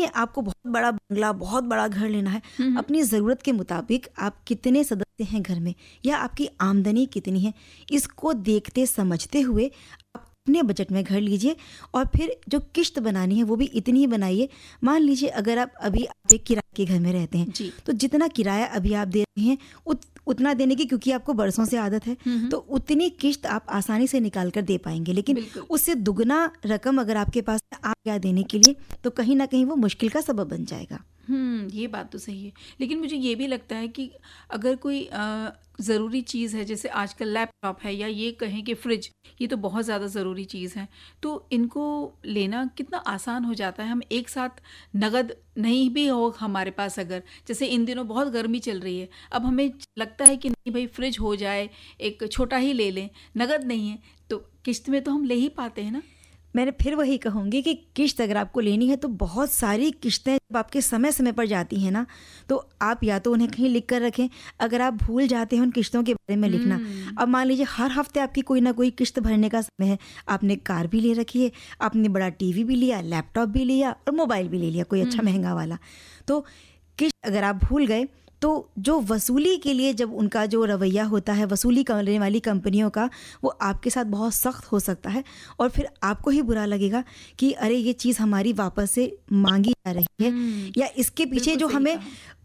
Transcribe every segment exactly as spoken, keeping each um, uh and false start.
है आपको बहुत बड़ा बंगला, बहुत बड़ा घर लेना है। अपनी ज़रूरत के मुताबिक आप कितने सदस्य हैं घर में या आपकी आमदनी कितनी है, इसको देखते समझते हुए आप अपने बजट में घर लीजिए। और फिर जो किश्त बनानी है वो भी इतनी ही बनाइए। मान लीजिए अगर आप अभी आप एक किराए के घर में रहते हैं तो जितना किराया अभी आप दे रहे हैं उत, उतना देने की, क्योंकि आपको बरसों से आदत है, तो उतनी किश्त आप आसानी से निकाल कर दे पाएंगे। लेकिन उससे दुगना रकम अगर आपके पास आप क्या देने के लिए, तो कहीं ना कहीं वो मुश्किल का सबब बन जाएगा। हम्म ये बात तो सही है। लेकिन मुझे ये भी लगता है कि अगर कोई आ, ज़रूरी चीज़ है, जैसे आजकल लैपटॉप है या ये कहें कि फ्रिज, ये तो बहुत ज़्यादा ज़रूरी चीज़ है, तो इनको लेना कितना आसान हो जाता है। हम एक साथ नगद नहीं भी हो हमारे पास, अगर जैसे इन दिनों बहुत गर्मी चल रही है, अब हमें लगता है कि नहीं भाई फ्रिज हो जाए, एक छोटा ही ले लें, नगद नहीं है तो किश्त में तो हम ले ही पाते हैं ना। मैंने फिर वही कहूँगी कि किश्त अगर आपको लेनी है तो बहुत सारी किश्तें जब आपके समय समय पर जाती हैं ना, तो आप या तो उन्हें कहीं लिख कर रखें। अगर आप भूल जाते हैं उन किश्तों के बारे में लिखना, अब मान लीजिए हर हफ्ते आपकी कोई ना कोई किश्त भरने का समय है, आपने कार भी ले रखी है, आपने बड़ा टीवी भी लिया, लैपटॉप भी लिया और मोबाइल भी ले लिया कोई अच्छा महंगा वाला, तो किश्त अगर आप भूल गए तो जो वसूली के लिए जब उनका जो रवैया होता है वसूली करने वाली कंपनियों का, वो आपके साथ बहुत सख्त हो सकता है। और फिर आपको ही बुरा लगेगा कि अरे ये चीज़ हमारी वापस से मांगी जा रही है, या इसके पीछे जो हमें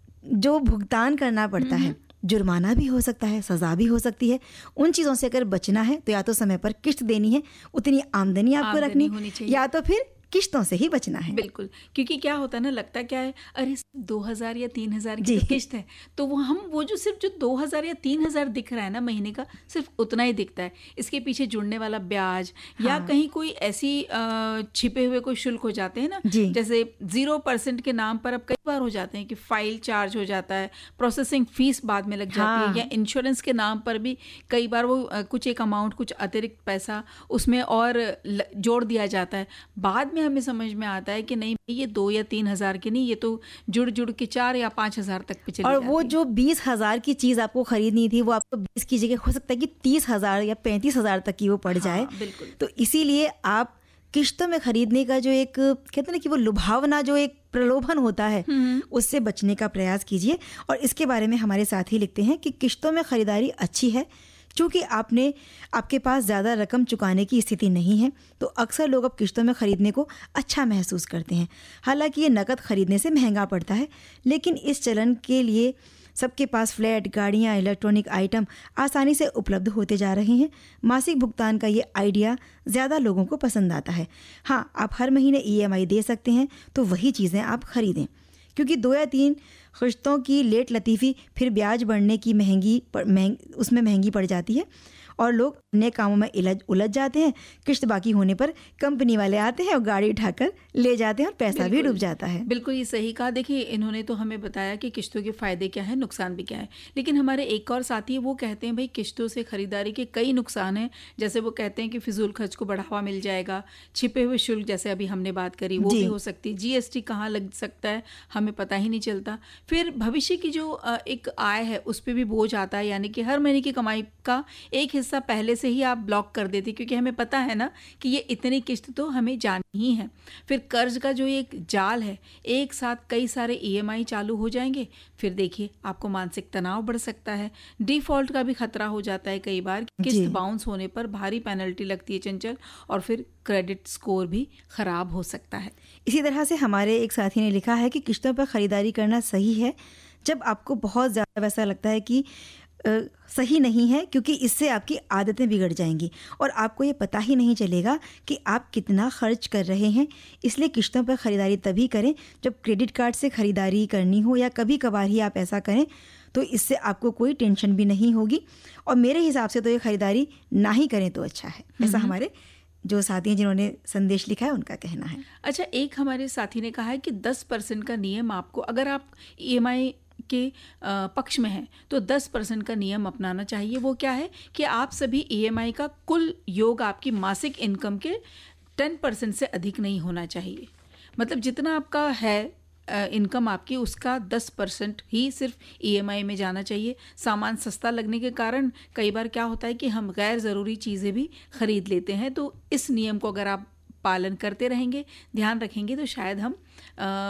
जो भुगतान करना पड़ता है, जुर्माना भी हो सकता है, सज़ा भी हो सकती है। उन चीज़ों से अगर बचना है तो या तो समय पर किश्त देनी है, उतनी आमदनी आपको रखनी, या तो फिर किश्तों से ही बचना है। बिल्कुल, क्योंकि क्या होता है ना, लगता क्या है, अरे दो हजार या तीन हजार की तो किश्त है, तो वो हम वो जो सिर्फ जो दो हजार या तीन हजार दिख रहा है ना महीने का, सिर्फ उतना ही दिखता है। इसके पीछे जुड़ने वाला ब्याज, हाँ। या कहीं कोई ऐसी छिपे हुए कोई शुल्क हो जाते हैं ना, जैसे जीरो परसेंट के नाम पर अब कई बार हो जाते हैं कि फाइल चार्ज हो जाता है, प्रोसेसिंग फीस बाद में लग जाती है, या इंश्योरेंस के नाम पर भी कई बार वो कुछ एक अमाउंट, कुछ अतिरिक्त पैसा उसमें और जोड़ दिया जाता है। बाद में हमें समझ में आता है कि नहीं ये दो या तीन हजार की नहीं, ये तो जुड़ जुड़ के चार या पांच हजार तक पे चली और जाती वो है। जो बीस हजार की चीज आपको खरीदनी थी वो आपको बीस की जगह हो सकता है कि तीस हजार या पैंतीस हजार तक की वो पड़ जाए। हाँ, बिल्कुल। तो इसीलिए आप किश्तों में खरीदने का जो एक कहते हैं ना कि वो लुभावना, जो एक प्रलोभन होता है, उससे बचने का प्रयास कीजिए। और इसके बारे में हमारे साथी लिखते हैं कि किश्तों में खरीदारी अच्छी है, चूँकि आपने आपके पास ज़्यादा रकम चुकाने की स्थिति नहीं है, तो अक्सर लोग अब किश्तों में ख़रीदने को अच्छा महसूस करते हैं। हालांकि ये नकद ख़रीदने से महंगा पड़ता है, लेकिन इस चलन के लिए सबके पास फ्लैट, गाड़ियाँ, इलेक्ट्रॉनिक आइटम आसानी से उपलब्ध होते जा रहे हैं। मासिक भुगतान का ये आइडिया ज़्यादा लोगों को पसंद आता है। हाँ, आप हर महीने ई एम आई दे सकते हैं, तो वही चीज़ें आप ख़रीदें, क्योंकि दो या तीन किश्तों की लेट लतीफ़ी फिर ब्याज बढ़ने की महंगी महंग उसमें महंगी पड़ जाती है और लोग अन्य कामों में उलझ उलझ जाते हैं। किश्त बाकी होने पर कंपनी वाले आते हैं और गाड़ी उठाकर ले जाते हैं और पैसा भी डूब जाता है। बिल्कुल ये सही कहा। देखिए, इन्होंने तो हमें बताया कि किश्तों के फ़ायदे क्या हैं, नुकसान भी क्या है, लेकिन हमारे एक और साथी वो कहते हैं भाई किश्तों से ख़रीदारी के कई नुकसान हैं। जैसे वो कहते हैं कि फिजूल खर्च को बढ़ावा मिल जाएगा, छिपे हुए शुल्क जैसे अभी हमने बात करी वो भी हो सकती है, जी एस टी कहाँ लग सकता है हमें पता ही नहीं चलता। फिर भविष्य की जो एक आय है उस पर भी बोझ आता है, यानी कि हर महीने की कमाई का एक हिस्सा पहले से ही आप ब्लॉक कर देते, क्योंकि हमें पता है ना कि ये इतनी किश्त तो हमें जानी ही है। फिर कर्ज का जो एक जाल है, एक साथ कई सारे ई एम आई चालू हो जाएंगे, फिर देखिए आपको मानसिक तनाव बढ़ सकता है, डिफ़ॉल्ट का भी खतरा हो जाता है कई बार, किश्त बाउंस होने पर भारी पेनल्टी लगती है चंचल, और फिर क्रेडिट स्कोर भी खराब हो सकता है। इसी तरह से हमारे एक साथी ने लिखा है कि किश्तों पर ख़रीदारी करना सही है जब आपको बहुत ज़्यादा वैसा लगता है कि आ, सही नहीं है, क्योंकि इससे आपकी आदतें बिगड़ जाएंगी और आपको ये पता ही नहीं चलेगा कि आप कितना खर्च कर रहे हैं। इसलिए किश्तों पर ख़रीदारी तभी करें जब क्रेडिट कार्ड से ख़रीदारी करनी हो, या कभी कभार ही आप ऐसा करें, तो इससे आपको कोई टेंशन भी नहीं होगी। और मेरे हिसाब से तो ये ख़रीदारी ना ही करें तो अच्छा है, ऐसा हमारे जो साथी हैं जिन्होंने संदेश लिखा है उनका कहना है। अच्छा, एक हमारे साथी ने कहा है कि दस परसेंट का नियम आपको, अगर आप ई एम आई के पक्ष में हैं तो दस परसेंट का नियम अपनाना चाहिए। वो क्या है कि आप सभी ई एम आई का कुल योग आपकी मासिक इनकम के दस परसेंट से अधिक नहीं होना चाहिए। मतलब जितना आपका है इनकम आपकी, उसका दस परसेंट ही सिर्फ ई एम आई में जाना चाहिए। सामान सस्ता लगने के कारण कई बार क्या होता है कि हम गैर ज़रूरी चीज़ें भी ख़रीद लेते हैं। तो इस नियम को अगर आप पालन करते रहेंगे, ध्यान रखेंगे, तो शायद हम आ,